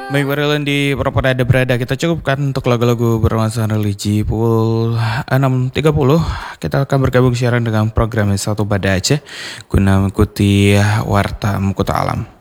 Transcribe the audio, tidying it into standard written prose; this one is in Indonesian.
Baik, Marilyn di Propoda ada berada. Kita cukupkan untuk lagu-lagu bernuansa religi pukul 6.30. Kita akan bergabung siaran dengan program Satu Pada Aceh guna mengikuti Warta Mukuta Alam.